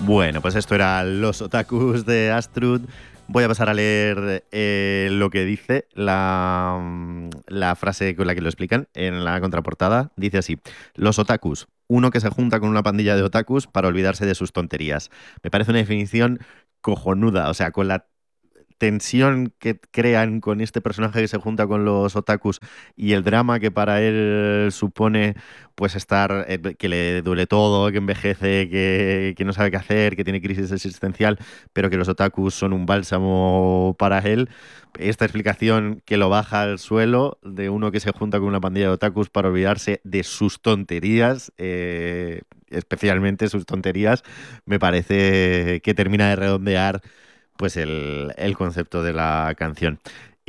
Bueno, pues esto era Los Otakus de Astrud. Voy a pasar a leer lo que dice la frase con la que lo explican en la contraportada. Dice así: Los otakus, uno que se junta con una pandilla de otakus para olvidarse de sus tonterías. Me parece una definición cojonuda, o sea, con la tensión que crean con este personaje que se junta con los otakus y el drama que para él supone pues estar, que le duele todo, que envejece, que no sabe qué hacer, que tiene crisis existencial, pero que los otakus son un bálsamo para él. Esta explicación que lo baja al suelo de uno que se junta con una pandilla de otakus para olvidarse de sus tonterías, especialmente sus tonterías, me parece que termina de redondear pues el concepto de la canción.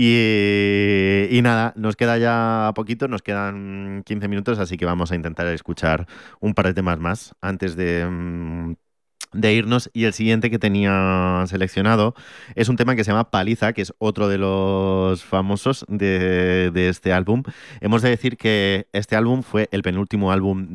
Y nada, nos queda ya poquito, nos quedan 15 minutos, así que vamos a intentar escuchar un par de temas más antes de irnos. Y el siguiente que tenía seleccionado es un tema que se llama Paliza, que es otro de los famosos de este álbum. Hemos de decir que este álbum fue el penúltimo álbum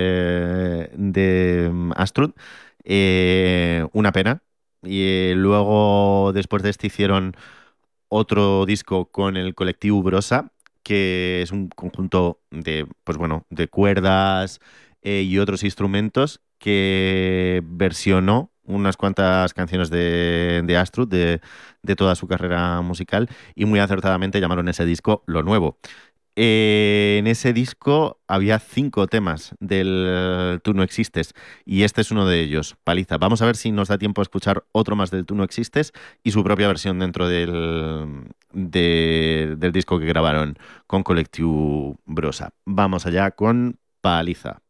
de Astrud. Una pena. Y luego, después de este, hicieron otro disco con el colectivo Brosa, que es un conjunto de, pues bueno, de cuerdas y otros instrumentos que versionó unas cuantas canciones de Astrud, de toda su carrera musical, y muy acertadamente llamaron ese disco Lo Nuevo. En ese disco había 5 temas del Tú no existes y este es uno de ellos, Paliza. Vamos a ver si nos da tiempo a escuchar otro más del Tú no existes y su propia versión dentro del disco que grabaron con Collectiu Brosa. Vamos allá con Paliza.